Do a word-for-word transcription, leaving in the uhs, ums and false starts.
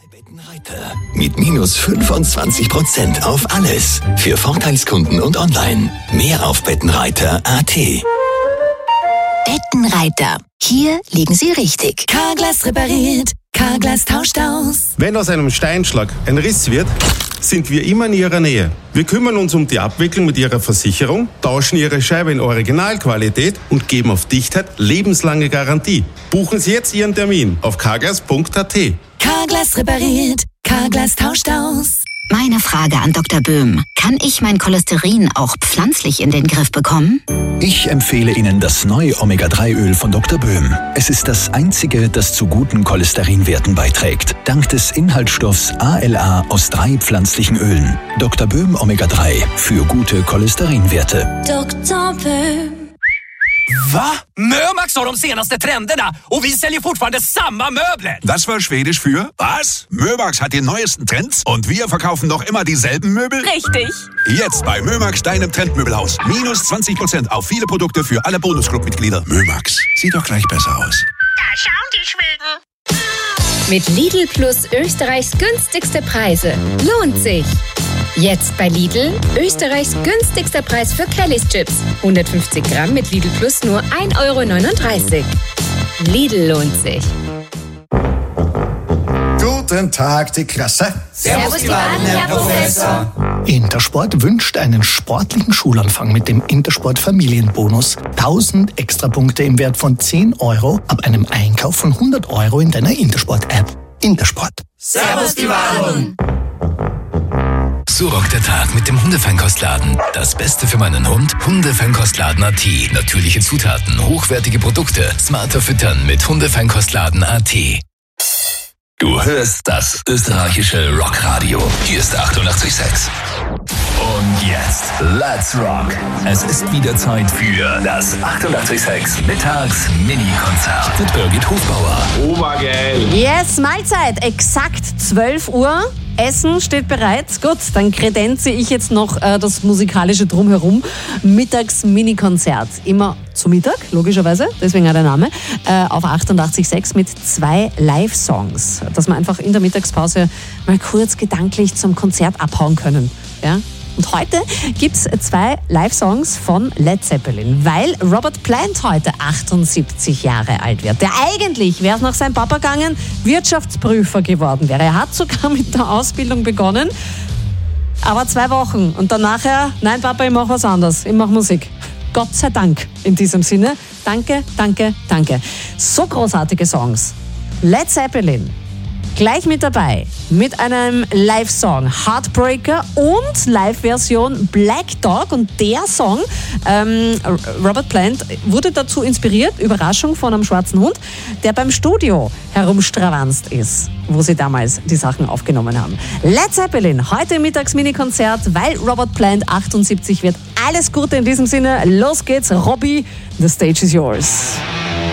Bettenreiter mit minus fünfundzwanzig Prozent auf alles. Für Vorteilskunden und online. Mehr auf bettenreiter punkt a t. Bettenreiter. Hier liegen Sie richtig. Carglass repariert. Carglass tauscht aus. Wenn aus einem Steinschlag ein Riss wird, sind wir immer in Ihrer Nähe. Wir kümmern uns um die Abwicklung mit Ihrer Versicherung, tauschen Ihre Scheibe in Originalqualität und geben auf Dichtheit lebenslange Garantie. Buchen Sie jetzt Ihren Termin auf carglass punkt a t. Carglass repariert. Carglass tauscht aus. Meine Frage an Doktor Böhm. Kann ich mein Cholesterin auch pflanzlich in den Griff bekommen? Ich empfehle Ihnen das neue Omega drei Öl von Doktor Böhm. Es ist das einzige, das zu guten Cholesterinwerten beiträgt. Dank des Inhaltsstoffs A L A aus drei pflanzlichen Ölen. Doktor Böhm Omega drei für gute Cholesterinwerte. Doktor Böhm. Va? Mömax har de senaste trenderna och vi säljer fortfarande samma möbler. Das war Schwedisch für was? Mömax hat die neuesten Trends und wir verkaufen noch immer dieselben Möbel? Richtig. Jetzt bei Mömax, deinem Trendmöbelhaus. Minus zwanzig Prozent auf viele Produkte für alle Bonusclub-Mitglieder. Mömax, sieht doch gleich besser aus. Da schauen die Schweden. Mit Lidl Plus Österreichs günstigste Preise. Lohnt sich. Jetzt bei Lidl Österreichs günstigster Preis für Kellys Chips. hundertfünfzig Gramm mit Lidl Plus nur ein Euro neununddreißig. Lidl lohnt sich. Guten Tag, die Klasse. Servus, die Baden, Herr Professor. Intersport wünscht einen sportlichen Schulanfang mit dem Intersport Familienbonus. tausend Extrapunkte im Wert von zehn Euro ab einem Einkauf von hundert Euro in deiner Intersport-App. Intersport. Servus, die Baden. So rockt der Tag mit dem Hundefeinkostladen. Das Beste für meinen Hund? Hundefeinkostladen punkt a t. Natürliche Zutaten, hochwertige Produkte, smarter Füttern mit Hundefeinkostladen punkt a t. Du hörst das österreichische Rockradio. Hier ist achtundachtzig Komma sechs. Und jetzt, let's rock. Es ist wieder Zeit für das achtundachtzig Komma sechs Mittags-Mini-Konzert mit Birgit Hofbauer. Obergeil. Yes, Mahlzeit. Exakt zwölf Uhr. Essen steht bereit. Gut, dann kredenze ich jetzt noch äh, das musikalische Drumherum. Mittags-Mini-Konzert. Immer zu Mittag, logischerweise, deswegen auch der Name, äh, auf achtundachtzig Komma sechs mit zwei Live-Songs, dass wir einfach in der Mittagspause mal kurz gedanklich zum Konzert abhauen können. Ja? Und heute gibt es zwei Live-Songs von Led Zeppelin, weil Robert Plant heute achtundsiebzig Jahre alt wird. Der eigentlich, wäre es nach seinem Papa gegangen, Wirtschaftsprüfer geworden wäre. Er hat sogar mit der Ausbildung begonnen, aber zwei Wochen. Und dann nachher, nein Papa, ich mache was anderes, ich mache Musik. Gott sei Dank in diesem Sinne. Danke, danke, danke. So großartige Songs. Led Zeppelin. Gleich mit dabei mit einem Live-Song Heartbreaker und Live-Version Black Dog. Und der Song, ähm, Robert Plant, wurde dazu inspiriert, Überraschung von einem schwarzen Hund, der beim Studio herumstravanzt ist, wo sie damals die Sachen aufgenommen haben. Led Zeppelin, heute im Mittags-Mini-Konzert, weil Robert Plant achtundsiebzig wird. Alles Gute in diesem Sinne. Los geht's, Robbie, the stage is yours.